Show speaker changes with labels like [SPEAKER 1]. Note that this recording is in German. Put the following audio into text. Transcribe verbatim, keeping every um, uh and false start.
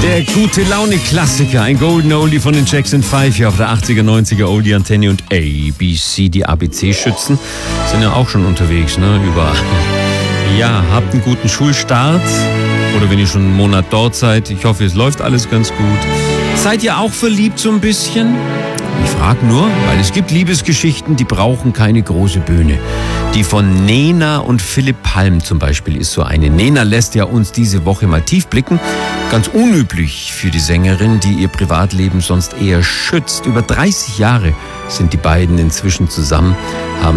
[SPEAKER 1] Der gute Laune-Klassiker, ein Golden Oldie von den Jackson Five hier auf der achtziger, neunziger Oldie-Antenne und A B C, die A B C-Schützen, sind ja auch schon unterwegs, ne, überall. Ja, habt einen guten Schulstart oder wenn ihr schon einen Monat dort seid, ich hoffe, es läuft alles ganz gut. Seid ihr auch verliebt so ein bisschen? Ich frage nur, weil es gibt Liebesgeschichten, die brauchen keine große Bühne. Die von Nena und Philipp Palm zum Beispiel ist so eine. Nena lässt ja uns diese Woche mal tief blicken. Ganz unüblich für die Sängerin, die ihr Privatleben sonst eher schützt. Über dreißig Jahre sind die beiden inzwischen zusammen, haben